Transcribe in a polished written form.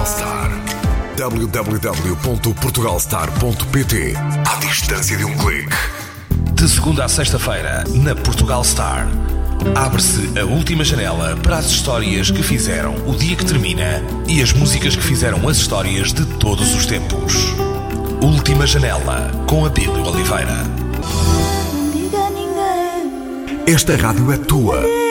Star. www.portugalstar.pt. À distância de um clique. De segunda a sexta-feira, na Portugal Star, abre-se a última janela para as histórias que fizeram o dia que termina e as músicas que fizeram as histórias de todos os tempos. Última janela, com Abílio Oliveira. Esta rádio é tua.